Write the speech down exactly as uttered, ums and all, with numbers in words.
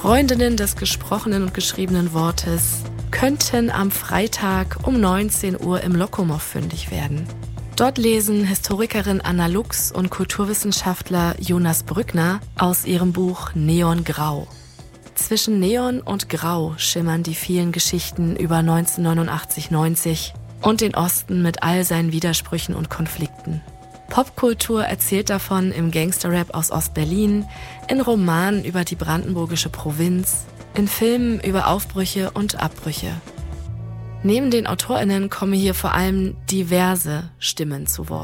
Freundinnen des gesprochenen und geschriebenen Wortes könnten am Freitag um neunzehn Uhr im Lokomow fündig werden. Dort lesen Historikerin Anna Lux und Kulturwissenschaftler Jonas Brückner aus ihrem Buch Neongrau. Zwischen Neon und Grau schimmern die vielen Geschichten über neunzehnhundertneunundachtzig neunzig und den Osten mit all seinen Widersprüchen und Konflikten. Popkultur erzählt davon im Gangsterrap aus Ostberlin, in Romanen über die brandenburgische Provinz, in Filmen über Aufbrüche und Abbrüche. Neben den AutorInnen kommen hier vor allem diverse Stimmen zu Wort.